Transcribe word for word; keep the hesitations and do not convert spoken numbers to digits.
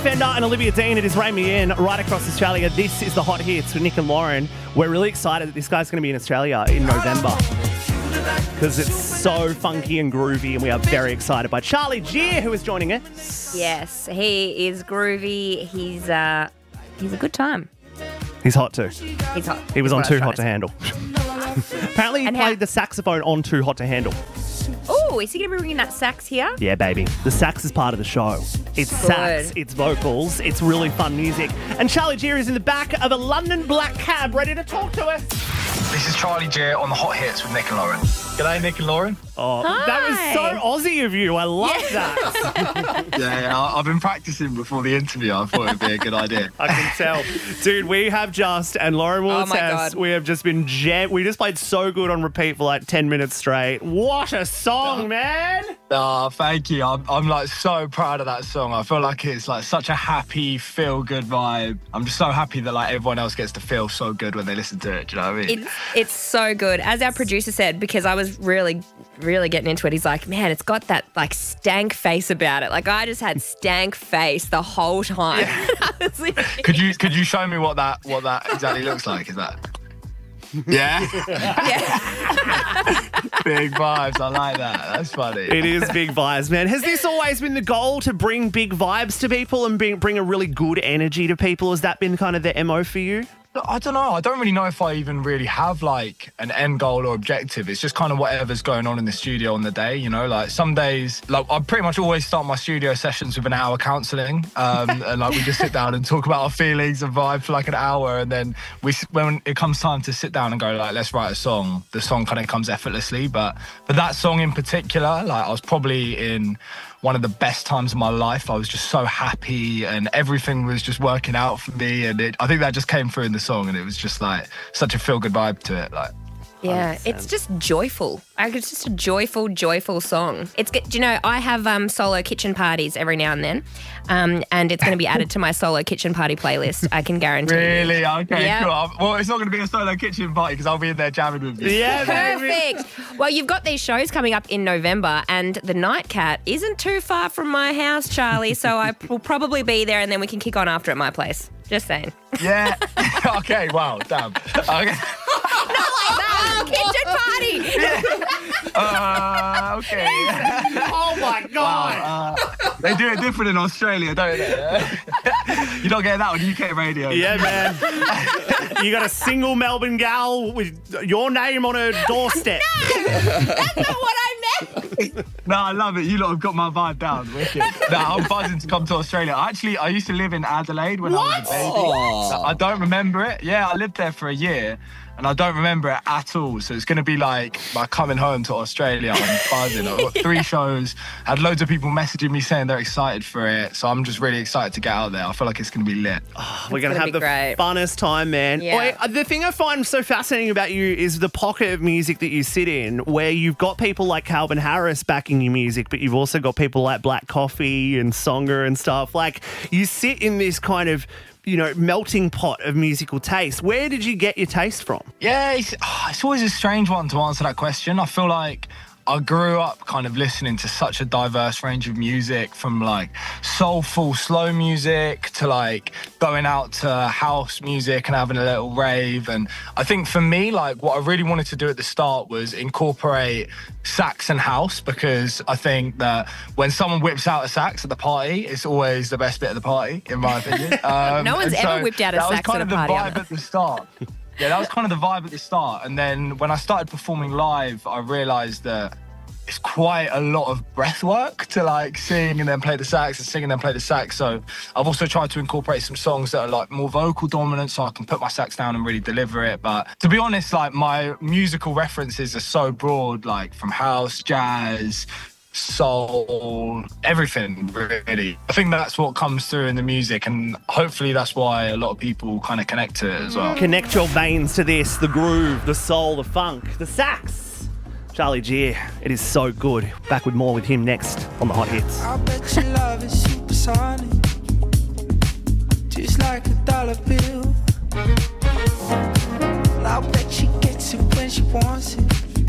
Fender and Olivia Dean. It is Ray Me In right across Australia. This is the Hot Hits with Nick and Lauren. We're really excited that this guy's going to be in Australia in November because it's so funky and groovy, and we are very excited by Charlie Gear, who is joining us. Yes, he is groovy. He's uh, he's a good time. He's hot too. He's hot. He was on That's Too what I Hot was to trying Handle. Apparently he And played how- the saxophone on Too Hot to Handle. Oh, is he going to be bringing that sax here? Yeah, baby. The sax is part of the show. It's Good. sax, it's vocals, it's really fun music. And Charlie Gear is in the back of a London black cab ready to talk to us. This is Charlie Gear on the Hot Hits with Nick and Lauren. G'day, Nick and Lauren. Oh, that was so Aussie of you. I love that. Yeah, yeah, I- I've been practicing before the interview. I thought it'd be a good idea. I can tell. Dude, we have just, and Lauren will Oh my attest, God. we have just been jam. We just played so good on repeat for like ten minutes straight. What a song, man. Oh, thank you. I'm, I'm like so proud of that song. I feel like it's like such a happy, feel-good vibe. I'm just so happy that like everyone else gets to feel so good when they listen to it. Do you know what I mean? It's, it's so good. As our producer said, because I was really, really getting into it, he's like, man, it's got that like stank face about it. Like I just had stank face the whole time. I was like- Could you could you show me what that what that exactly looks like? Is that? Yeah. Big vibes. I like that. That's funny. It is big vibes, man. Has this always been the goal, to bring big vibes to people and bring, bring a really good energy to people? Has that been kind of the M O for you? I don't know. I don't really know if I even really have like an end goal or objective. It's just kind of whatever's going on in the studio on the day, you know? Like some days, like I pretty much always start my studio sessions with an hour counselling. Um, and like we just sit down and talk about our feelings and vibe for like an hour. And then we, when it comes time to sit down and go like, let's write a song, the song kind of comes effortlessly. But for that song in particular, like I was probably in one of the best times of my life. I was just so happy and everything was just working out for me. And it, I think that just came through in the song, and it was just like such a feel good vibe to it. Like, Yeah, it's just joyful. Like, it's just a joyful, joyful song. It's good. Do you know, I have um, solo kitchen parties every now and then, um, and it's going to be added to my solo kitchen party playlist. I can guarantee. really? Okay, Yeah. cool. Well, it's not going to be a solo kitchen party because I'll be in there jamming with you. Yeah, baby. Perfect. Well, you've got these shows coming up in November, and the Nightcat isn't too far from my house, Charlie. So I will probably be there, and then we can kick on after at my place. Just saying. Yeah. Okay, wow, damn. Okay. Kitchen party. Uh, okay. Oh, my God. Uh, they do it different in Australia, don't they? You don't get that on U K radio. Yeah, man. You got a single Melbourne gal with your name on her doorstep. That's not what I meant. No, I love it. You lot have got my vibe down. Wicked. No, I'm buzzing to come to Australia. Actually, I used to live in Adelaide when I was a baby. I don't remember it. Yeah, I lived there for a year. And I don't remember it at all. So it's going to be like my coming home to Australia. I'm buzzing. I've got three shows. Had loads of people messaging me saying they're excited for it. So I'm just really excited to get out there. I feel like it's going to be lit. We're going to gonna have be the great. funnest time, man. Yeah. Wait, the thing I find so fascinating about you is the pocket of music that you sit in, where you've got people like Calvin Harris backing your music, but you've also got people like Black Coffee and Songa and stuff. Like, you sit in this kind of, you know, melting pot of musical taste. Where did you get your taste from? Yeah, it's, oh, it's always a strange one to answer that question. I feel like I grew up kind of listening to such a diverse range of music, from like soulful, slow music to like going out to house music and having a little rave. And I think for me, like what I really wanted to do at the start was incorporate sax and house, because I think that when someone whips out a sax at the party, it's always the best bit of the party, in my opinion. Um, No one's and ever so whipped out a that was sax kind at of a party, the Anna. vibe at the start. Yeah, that was kind of the vibe at the start. And then when I started performing live, I realised that it's quite a lot of breath work to like sing and then play the sax and sing and then play the sax. So I've also tried to incorporate some songs that are like more vocal dominant so I can put my sax down and really deliver it. But to be honest, like my musical references are so broad, like from house, jazz, soul, everything really. I think that's what comes through in the music, and hopefully that's why a lot of people kind of connect to it as well. Connect your veins to this, the groove, the soul, the funk, the sax. Charlie Gear, it is so good. Back with more with him next on the Hot Hits. I bet your love is supersonic, just like a dollar bill. I bet she gets it when she wants it.